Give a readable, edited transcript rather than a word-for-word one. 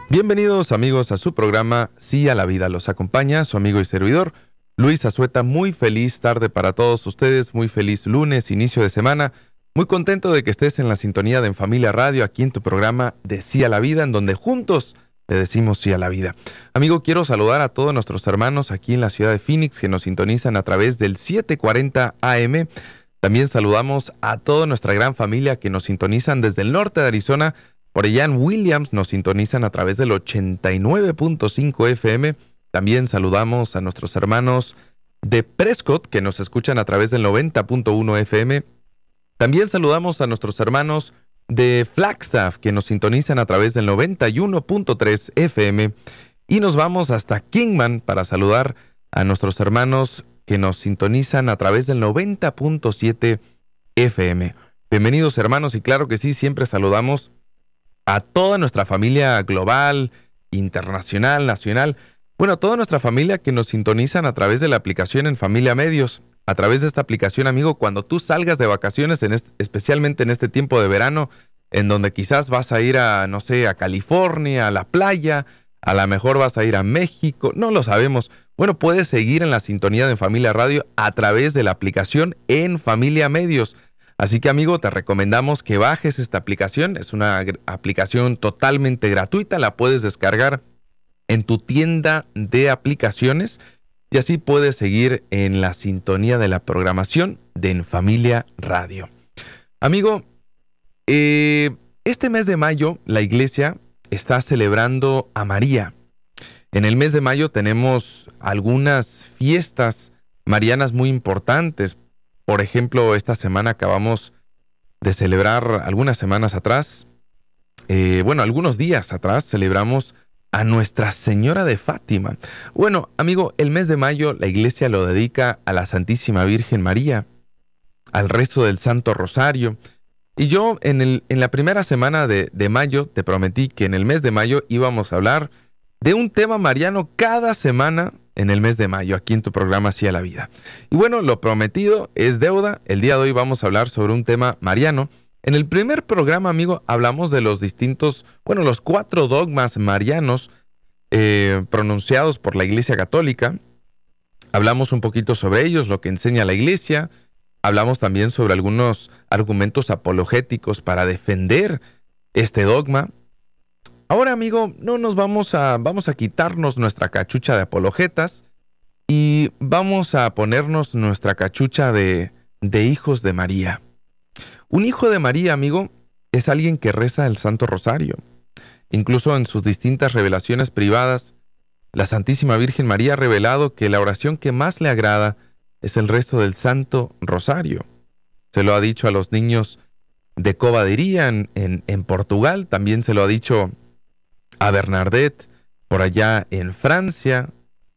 Bienvenidos amigos a su programa Sí a la Vida. Los acompaña su amigo y servidor Luis Azueta. Muy feliz tarde para todos ustedes, muy feliz lunes, inicio de semana. Muy contento de que estés en la sintonía de En Familia Radio, aquí en tu programa de Sí a la Vida, en donde juntos le decimos sí a la vida. Amigo, quiero saludar a todos nuestros hermanos aquí en la ciudad de Phoenix que nos sintonizan a través del 740 AM. También saludamos a toda nuestra gran familia que nos sintonizan desde el norte de Arizona. Por allá en Williams nos sintonizan a través del 89.5 FM. También saludamos a nuestros hermanos de Prescott que nos escuchan a través del 90.1 FM. También saludamos a nuestros hermanos de Flagstaff que nos sintonizan a través del 91.3 FM. Y nos vamos hasta Kingman para saludar a nuestros hermanos que nos sintonizan a través del 90.7 FM. Bienvenidos hermanos, y claro que sí, siempre saludamos a toda nuestra familia global, internacional, nacional. Bueno, a toda nuestra familia que nos sintonizan a través de la aplicación En Familia Medios. A través de esta aplicación, amigo, cuando tú salgas de vacaciones, especialmente en este tiempo de verano, en donde quizás vas a ir a, no sé, a California, a la playa, a lo mejor vas a ir a México, no lo sabemos. Bueno, puedes seguir en la sintonía de En Familia Radio a través de la aplicación En Familia Medios. Así que, amigo, te recomendamos que bajes esta aplicación. Es una aplicación totalmente gratuita. La puedes descargar en tu tienda de aplicaciones y así puedes seguir en la sintonía de la programación de En Familia Radio. Amigo, este mes de mayo la iglesia está celebrando a María. En el mes de mayo tenemos algunas fiestas marianas muy importantes. Por ejemplo, esta semana acabamos de celebrar, algunas semanas atrás, algunos días atrás, celebramos a Nuestra Señora de Fátima. Bueno, amigo, el mes de mayo la iglesia lo dedica a la Santísima Virgen María, al rezo del Santo Rosario. Y yo en la primera semana de mayo te prometí que en el mes de mayo íbamos a hablar de un tema mariano cada semana en el mes de mayo, aquí en tu programa Sí a la Vida. Y bueno, lo prometido es deuda. El día de hoy vamos a hablar sobre un tema mariano. En el primer programa, amigo, hablamos de los los 4 dogmas marianos pronunciados por la Iglesia Católica. Hablamos un poquito sobre ellos, lo que enseña la Iglesia. Hablamos también sobre algunos argumentos apologéticos para defender este dogma. Ahora, amigo, vamos a quitarnos nuestra cachucha de apologetas y vamos a ponernos nuestra cachucha de hijos de María. Un hijo de María, amigo, es alguien que reza el Santo Rosario. Incluso en sus distintas revelaciones privadas, la Santísima Virgen María ha revelado que la oración que más le agrada es el rezo del Santo Rosario. Se lo ha dicho a los niños de Covadonga en Portugal, también se lo ha dicho a Bernadette por allá en Francia,